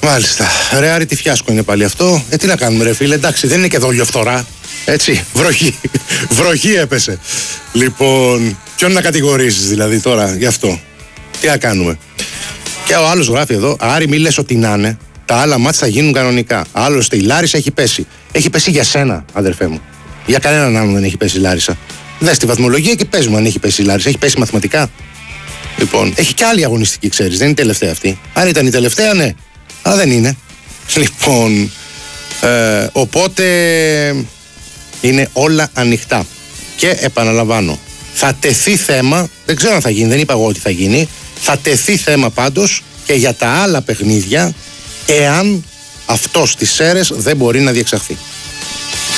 Μάλιστα. Ρε Άρη, τι φιάσκο είναι πάλι αυτό. Τι να κάνουμε, ρε φίλε, εντάξει, δεν είναι και δολιοφθορά. Έτσι, βροχή. Βροχή έπεσε. Λοιπόν, ποιον να κατηγορήσεις δηλαδή τώρα γι' αυτό. Τι να κάνουμε. Και ο άλλος γράφει εδώ, Άρη, μη λες ότι να είναι. Τα άλλα μάτς θα γίνουν κανονικά. Άλλωστε η Λάρισα έχει πέσει. Έχει πέσει για σένα, αδερφέ μου. Για κανέναν άλλον δεν έχει πέσει η Λάρισα. Δες τη βαθμολογία και πες μου αν έχει πέσει η Λάρισα. Έχει πέσει μαθηματικά. Λοιπόν, έχει και άλλη αγωνιστική, ξέρεις. Δεν είναι η τελευταία αυτή. Αν ήταν η τελευταία, ναι. Αλλά δεν είναι. Λοιπόν, οπότε είναι όλα ανοιχτά. Και επαναλαμβάνω, θα τεθεί θέμα, δεν ξέρω αν θα γίνει, δεν είπα εγώ ότι θα γίνει, θα τεθεί θέμα πάντως και για τα άλλα παιχνίδια, εάν αυτό στις Σέρρες δεν μπορεί να διεξαχθεί.